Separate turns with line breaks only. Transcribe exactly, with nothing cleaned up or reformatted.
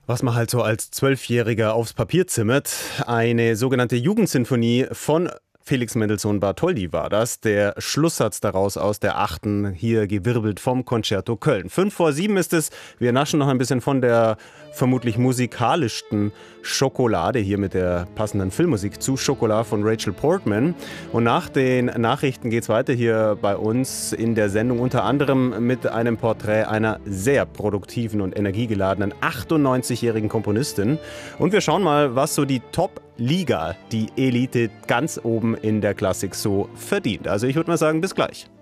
Was man halt so als Zwölfjähriger aufs Papier zimmert. Eine sogenannte Jugendsinfonie von Felix Mendelssohn Bartholdy war das. Der Schlusssatz daraus aus der achten, hier gewirbelt vom Concerto Köln. Fünf vor sieben ist es. Wir naschen noch ein bisschen von der vermutlich musikalischsten Schokolade hier mit der passenden Filmmusik zu Schokolade von Rachel Portman. Und nach den Nachrichten geht es weiter hier bei uns in der Sendung, unter anderem mit einem Porträt einer sehr produktiven und energiegeladenen achtundneunzigjährigen Komponistin. Und wir schauen mal, was so die Top-Liga, die Elite ganz oben in der Klassik so verdient. Also ich würde mal sagen, bis gleich.